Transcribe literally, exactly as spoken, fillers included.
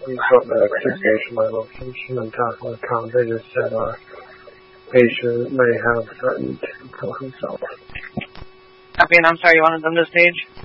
Please note that to my location and talk with account, they just said our patient may have threatened to kill himself. Copy, and I'm sorry, you wanted them to stage?